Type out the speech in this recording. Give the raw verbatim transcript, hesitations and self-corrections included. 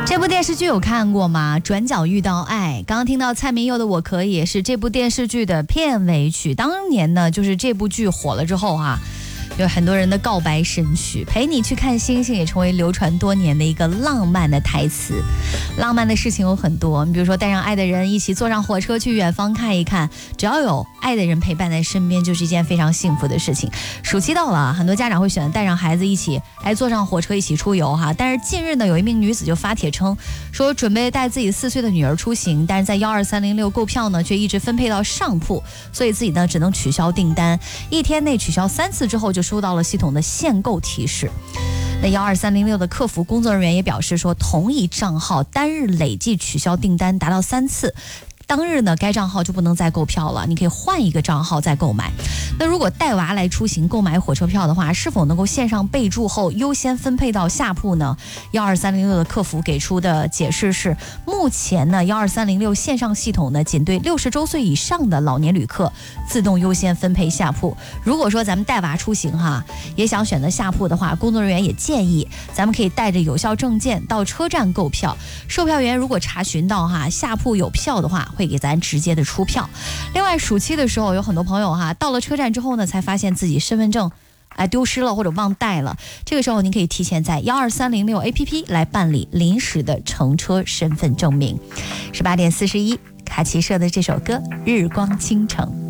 这部电视剧有看过吗？转角遇到爱。刚刚听到蔡明佑的《我可以》是这部电视剧的片尾曲。当年呢，就是这部剧火了之后啊，有很多人的告白神曲，陪你去看星星也成为流传多年的一个浪漫的台词。浪漫的事情有很多，你比如说带上爱的人一起坐上火车去远方看一看，只要有爱的人陪伴在身边，就是一件非常幸福的事情。暑期到了，很多家长会选择带上孩子一起哎坐上火车一起出游哈。但是近日呢，有一名女子就发帖称说准备带自己四岁的女儿出行，但是在幺二三零六购票呢却一直分配到上铺，所以自己呢只能取消订单，一天内取消三次之后就收到了系统的限购提示。那幺二三零六的客服工作人员也表示说，同一账号单日累计取消订单达到三次，当日呢该账号就不能再购票了，你可以换一个账号再购买。那如果带娃来出行购买火车票的话，是否能够线上备注后优先分配到下铺呢？幺二三零六的客服给出的解释是，目前呢幺二三零六线上系统呢仅对六十周岁以上的老年旅客自动优先分配下铺。如果说咱们带娃出行哈，也想选择下铺的话，工作人员也建议咱们可以带着有效证件到车站购票，售票员如果查询到哈下铺有票的话，会给咱直接的出票。另外暑期的时候有很多朋友哈到了车站之后呢才发现自己身份证哎丢失了或者忘带了，这个时候您可以提前在幺二三零六 A P P 来办理临时的乘车身份证明。十八点四十一，卡奇社的这首歌《日光倾城》。